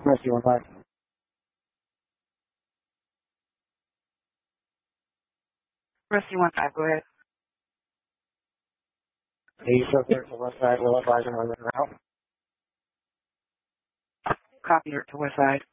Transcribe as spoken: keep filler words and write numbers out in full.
Rescue one five. Rescue one five, go ahead. The chauffeur to the west side will advise him on the route. Copy her to west side.